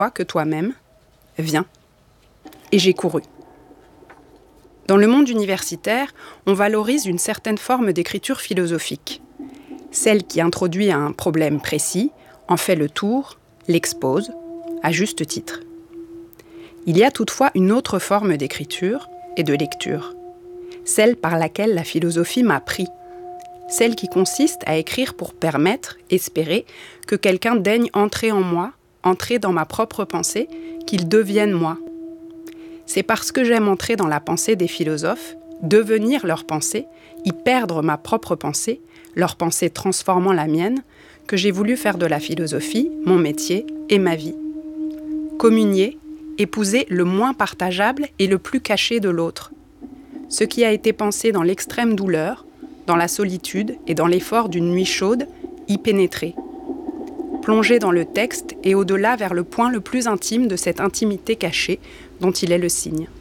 que toi-même, viens. Et j'ai couru. Dans le monde universitaire, on valorise une certaine forme d'écriture philosophique. Celle qui introduit un problème précis, en fait le tour, l'expose, à juste titre. Il y a toutefois une autre forme d'écriture et de lecture, celle par laquelle la philosophie m'a pris, celle qui consiste à écrire pour permettre, espérer, que quelqu'un daigne entrer en moi, entrer dans ma propre pensée, qu'il devienne moi. C'est parce que j'aime entrer dans la pensée des philosophes, devenir leur pensée, y perdre ma propre pensée, leur pensée transformant la mienne, que j'ai voulu faire de la philosophie mon métier et ma vie. Communier, épouser le moins partageable et le plus caché de l'autre. Ce qui a été pensé dans l'extrême douleur, dans la solitude et dans l'effort d'une nuit chaude, y pénétrer. Plonger dans le texte et au-delà vers le point le plus intime de cette intimité cachée dont il est le signe.